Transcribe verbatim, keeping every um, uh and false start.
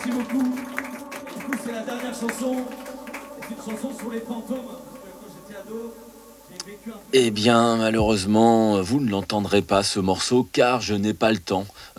Merci beaucoup. Et du coup, c'est la dernière chanson. C'est une chanson sur les fantômes. Parce que quand j'étais ado, j'ai vécu un peu. Eh bien, malheureusement, vous ne l'entendrez pas ce morceau car je n'ai pas le temps.